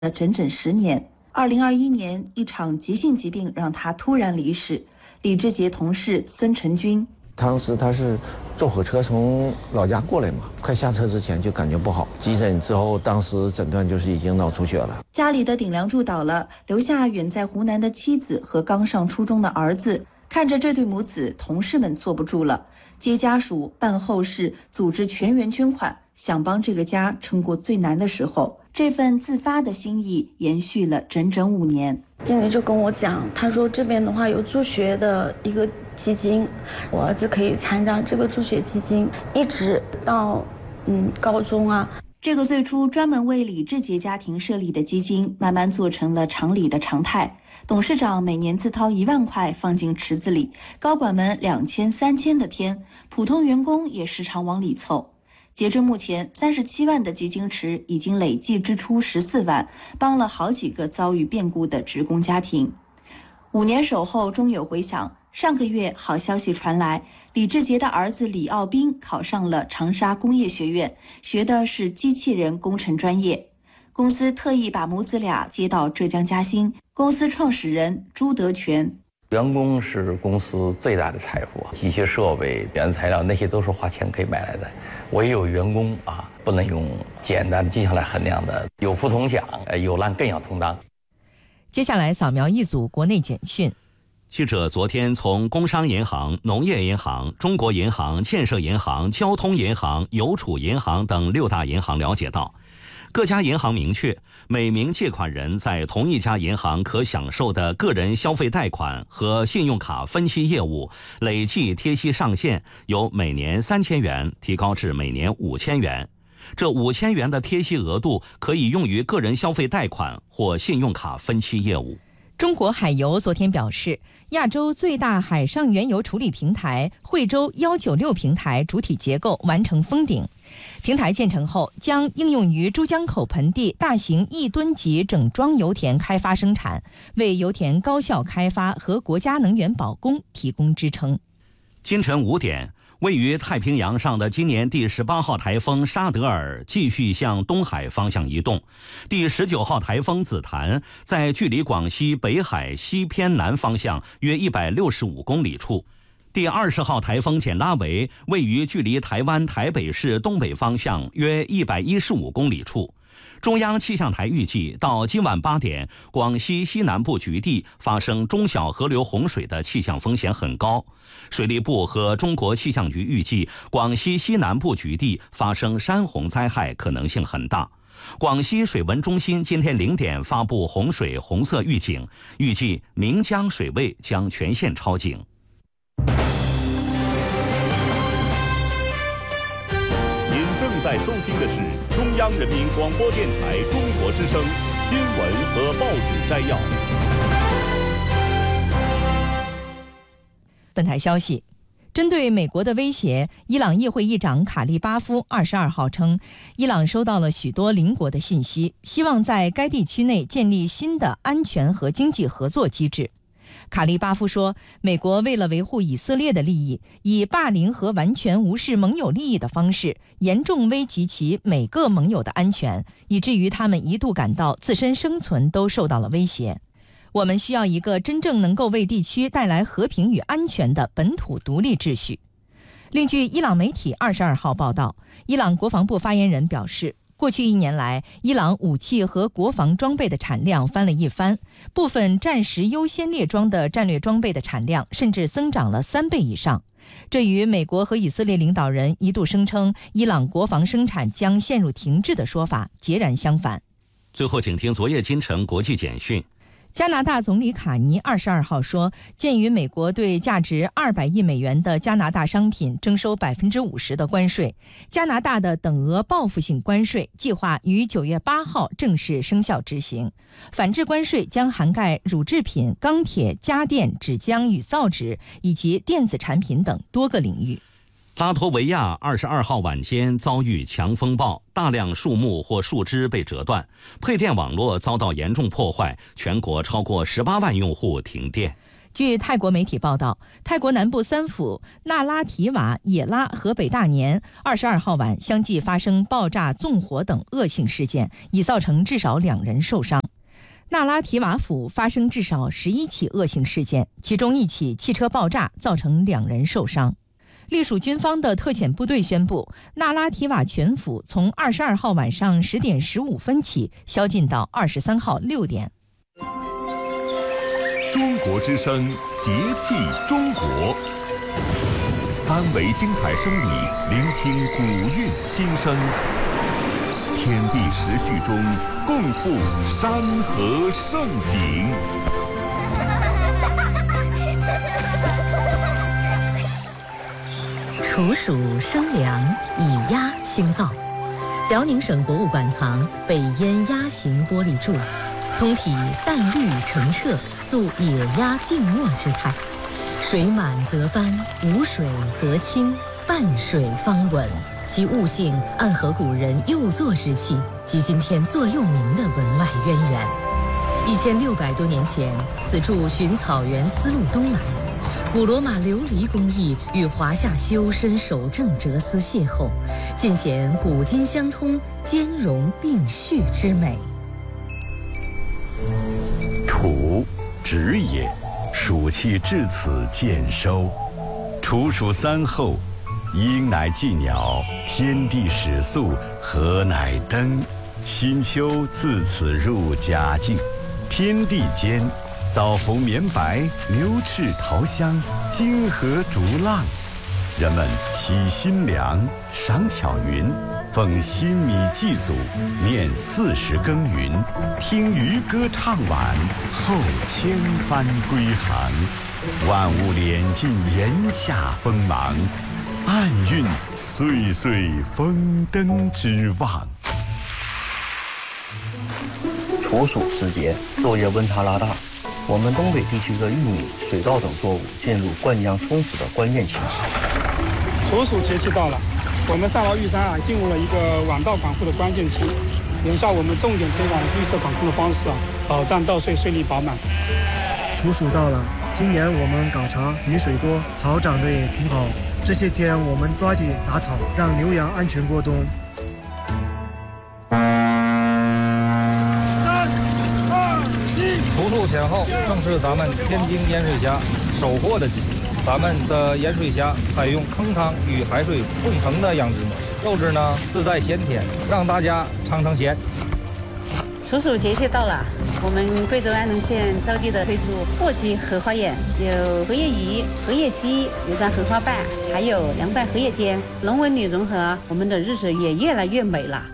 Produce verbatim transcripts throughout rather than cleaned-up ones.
了整整十年。二零二一年，一场急性疾病让他突然离世。李志杰同事孙成军， 当时他是坐火车从老家过来嘛，快下车之前就感觉不好，急诊之后，当时诊断就是已经脑出血了。 家里的顶梁柱倒了，留下远在湖南的妻子和刚上初中的儿子。看着这对母子，同事们坐不住了，接家属、办后事、组织全员捐款，想帮这个家撑过最难的时候。这份自发的心意延续了整整五年。 经理就跟我讲，他说这边的话有助学的一个基金，我儿子可以参加这个助学基金，一直到嗯高中啊。 这个最初专门为李志杰家庭设立的基金，慢慢做成了厂里的常态。董事长每年自掏一万块放进池子里，高管们两千、三千的添，普通员工也时常往里凑。截至目前，三十七万的基金池已经累计支出十四万，帮了好几个遭遇变故的职工家庭。五年守候终有回响，上个月好消息传来，李志杰的儿子李奥斌考上了长沙工业学院，学的是机器人工程专业。公司特意把母子俩接到浙江嘉兴。公司创始人朱德全， 员工是公司最大的财富，机械设备、原材料那些都是花钱可以买来的。唯有员工啊，不能用简单的绩效来衡量的，有福同享，有难更要同当。 接下来扫描一组国内简讯。 记者昨天从工商银行、农业银行、中国银行、建设银行、交通银行、邮储银行等六大银行了解到，各家银行明确，每名借款人在同一家银行可享受的个人消费贷款和信用卡分期业务累计贴息上限由每年三千元提高至每年五千元。这五千元的贴息额度可以用于个人消费贷款或信用卡分期业务。 中国海油昨天表示，亚洲最大海上原油处理平台惠州一九六平台主体结构完成封顶。平台建成后，将应用于珠江口盆地大型亿吨级整装油田开发生产，为油田高效开发和国家能源保供提供支撑。 今晨五点，位于太平洋上的今年第十八号台风沙德尔继续向东海方向移动，第十九号台风紫檀在距离广西北海西偏南方向约一百六十五公里处，第二十号台风简拉维位于距离台湾台北市东北方向约一百一十五公里处。中央气象台预计，到今晚八点，广西西南部局地发生中小河流洪水的气象风险很高。水利部和中国气象局预计，广西西南部局地发生山洪灾害可能性很大。广西水文中心今天零点发布洪水红色预警，预计岷江水位将全线超警。 您正在收听的是中央人民广播电台中国之声新闻和报纸摘要。 本台消息，针对美国的威胁，伊朗议会议长卡利巴夫二十二号称，伊朗收到了许多邻国的信息，希望在该地区内建立新的安全和经济合作机制。卡利巴夫说，美国为了维护以色列的利益，以霸凌和完全无视盟友利益的方式，严重危及其每个盟友的安全，以至于他们一度感到自身生存都受到了威胁。我们需要一个真正能够为地区带来和平与安全的本土独立秩序。另据伊朗媒体二十二号报道，伊朗国防部发言人表示，过去一年来，伊朗武器和国防装备的产量翻了一番，部分战时优先列装的战略装备的产量甚至增长了三倍以上。这与美国和以色列领导人一度声称伊朗国防生产将陷入停滞的说法截然相反。 最后，请听昨夜今晨国际简讯。 加拿大总理卡尼二十二号说，鉴于美国对价值二百亿美元的加拿大商品征收百分之五十的关税，加拿大的等额报复性关税计划于九月八号正式生效执行。反制关税将涵盖乳制品、钢铁、家电、纸浆与造纸以及电子产品等多个领域。 拉脱维亚二十二号晚间遭遇强风暴，大量树木或树枝被折断，配电网络遭到严重破坏，全国超过十八万用户停电。 据泰国媒体报道，泰国南部三府那拉提瓦、野拉和北大年二十二号晚相继发生爆炸、纵火等恶性事件，已造成至少两人受伤。那拉提瓦府发生至少十一起恶性事件，其中一起汽车爆炸造成两人受伤。隶属军方的特遣部队宣布，那拉提瓦全府从二十二号晚上十点十五分起宵禁到二十三号六点。 中国之声，节气中国，三维精彩声里聆听古韵心声，天地时序中共赴山河盛景。 处暑生凉，以鸭清燥。辽宁省博物馆藏北燕鸭形玻璃柱，通体淡绿澄澈，塑野鸭静默之态。水满则翻，无水则清，半水方稳。其悟性暗合古人幼作之气及今天座右铭的文脉渊源。一千六百多年前，此柱循草原丝路东来，古罗马琉璃工艺与华夏修身守正哲思邂逅，尽显古今相通、兼容并蓄之美。 处，止也，暑气至此渐收。处暑三候，鹰乃祭鸟，天地始肃，禾乃登。新秋自此入佳境，天地间，枣红绵白，牛翅桃香，金河逐浪。人们喜新粮，赏巧云，奉新米祭祖，念四时耕耘，听渔歌唱晚，后千帆归航。万物敛尽炎夏锋芒，暗蕴岁岁丰登之望。 处暑时节，昼夜温差拉大，我们东北地区的玉米、水稻等作物进入灌浆充实的关键期。 处暑节气到了，我们上饶玉山啊进入了一个晚稻广富的关键期。眼下我们重点推广绿色管控的方式啊，保障稻穗穗粒饱满。 处暑到了，今年我们搞茶雨水多，草长得也挺好。这些天我们抓紧打草，让牛羊安全过冬。 处暑前后正是咱们天津盐水虾收获的季节。咱们的盐水虾采用坑汤与海水共生的养殖模式，肉质呢自带鲜甜，让大家尝尝鲜。 处暑节气到了，我们贵州安龙县招地的推出货期荷花宴，有荷叶鱼、荷叶鸡、有张荷花瓣，还有凉拌荷叶煎，龙文女融合，我们的日子也越来越美了。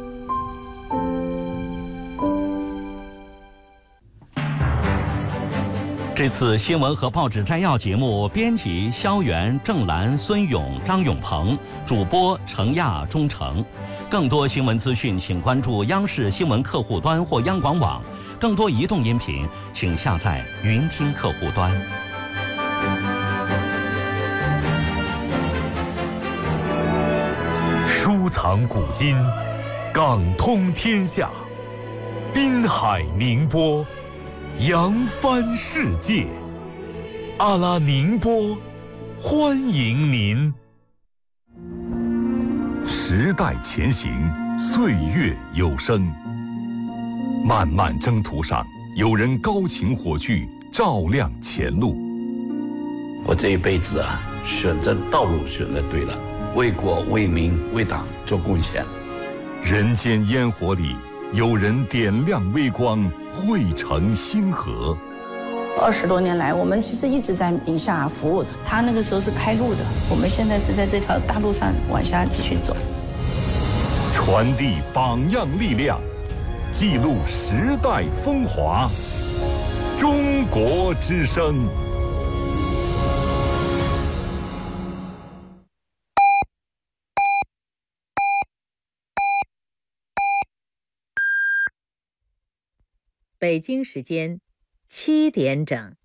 这次新闻和报纸摘要节目，编辑肖元、郑兰、孙勇、张永鹏，主播程亚、钟诚。更多新闻资讯，请关注央视新闻客户端或央广网。更多移动音频，请下载云听客户端。 收藏古今，港通天下，滨海宁波，扬帆世界。阿拉宁波，欢迎您。时代前行，岁月有声。漫漫征途上，有人高擎火炬，照亮前路。 我这一辈子啊，选择道路选择对了，为国为民为党做贡献。 人间烟火里，有人点亮微光，汇成星河。 二十多年来，我们其实一直在宁夏服务。他那个时候是开路的，我们现在是在这条大路上往下继续走。 传递榜样力量，记录时代风华。中国之声。 北京时间七点整。